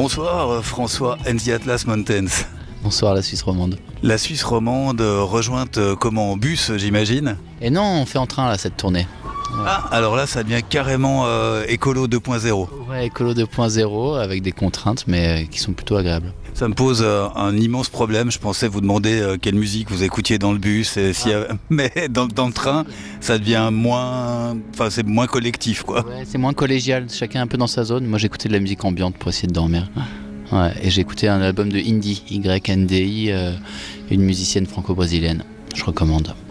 Bonsoir François and the Atlas Mountains. Bonsoir la Suisse romande. La Suisse romande rejointe comment, en bus j'imagine? Et non, on fait en train là cette tournée. Ah, alors là ça devient carrément écolo 2.0. Ouais, écolo 2.0 avec des contraintes mais qui sont plutôt agréables. Ça me pose un immense problème. Je pensais vous demander quelle musique vous écoutiez dans le bus, mais dans le train, ça devient c'est moins collectif quoi. Ouais, c'est moins collégial, chacun un peu dans sa zone. Moi j'écoutais de la musique ambiante pour essayer de dormir. Ouais, et j'ai écouté un album de Indy, YNDI, une musicienne franco-brésilienne. Je recommande.